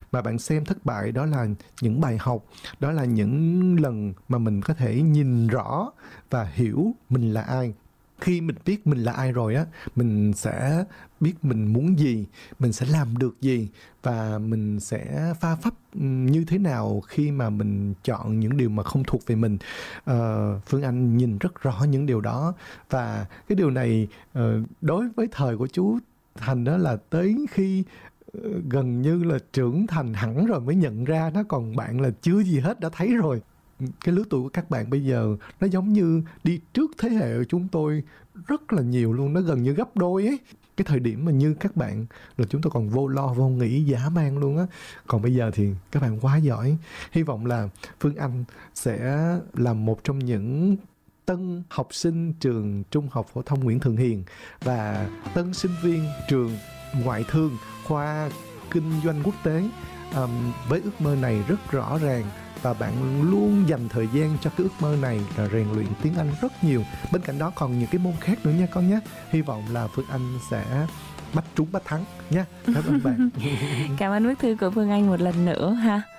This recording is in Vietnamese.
mà bạn xem thất bại đó là những bài học, đó là những lần mà mình có thể nhìn rõ và hiểu mình là ai. Khi mình biết mình là ai rồi á, mình sẽ biết mình muốn gì, mình sẽ làm được gì, và mình sẽ pha phách như thế nào khi mà mình chọn những điều mà không thuộc về mình. Phương Anh nhìn rất rõ những điều đó, và cái điều này đối với thời của chú Thành đó là tới khi gần như là trưởng thành hẳn rồi mới nhận ra đó, còn bạn là chưa gì hết đã thấy rồi. Cái lứa tuổi của các bạn bây giờ nó giống như đi trước thế hệ của chúng tôi rất là nhiều luôn, nó gần như gấp đôi ấy. Cái thời điểm mà như các bạn là chúng tôi còn vô lo vô nghĩ dã man luôn á, còn bây giờ thì các bạn quá giỏi. Hy vọng là Phương Anh sẽ là một trong những tân học sinh trường Trung học phổ thông Nguyễn Thượng Hiền và tân sinh viên trường ngoại thương khoa kinh doanh quốc tế. Với ước mơ này rất rõ ràng, và bạn luôn dành thời gian cho cái ước mơ này là rèn luyện tiếng Anh rất nhiều. Bên cạnh đó còn những cái môn khác nữa nha con nhé. Hy vọng là Phương Anh sẽ bắt trúng bắt thắng nha. Cảm ơn bạn. Cảm ơn bức thư của Phương Anh một lần nữa ha.